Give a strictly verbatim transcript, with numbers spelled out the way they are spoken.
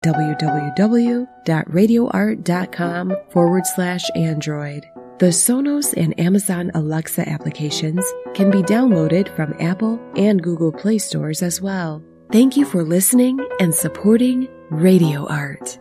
www.radioart.com forward slash Android. The Sonos and Amazon Alexa applications can be downloaded from Apple and Google Play stores as well. Thank you for listening and supporting Radio Art.